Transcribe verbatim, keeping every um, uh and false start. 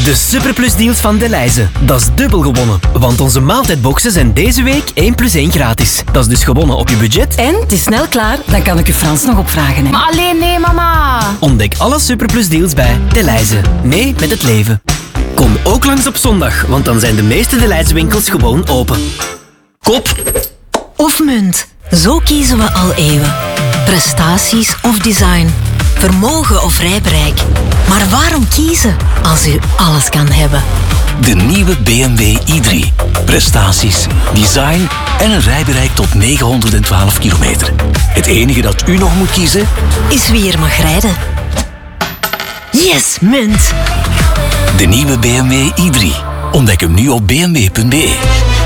De Superplus deals van Delhaize. Dat is dubbel gewonnen. Want onze maaltijdboxen zijn deze week één plus één gratis. Dat is dus gewonnen op je budget. En het is snel klaar, dan kan ik je Frans nog opvragen. Hè. Maar alleen nee, mama. Ontdek alle Superplus deals bij Delhaize. Mee met het leven. Kom ook langs op zondag, want dan zijn de meeste Delhaize winkels gewoon open. Kop of munt. Zo kiezen we al eeuwen. Prestaties of design. Vermogen of rijbereik. Maar waarom kiezen als u alles kan hebben? De nieuwe B M W i drie. Prestaties, design en een rijbereik tot negenhonderdtwaalf kilometer. Het enige dat u nog moet kiezen is wie er mag rijden. Yes, munt! De nieuwe B M W i drie. Ontdek hem nu op b m w punt b e.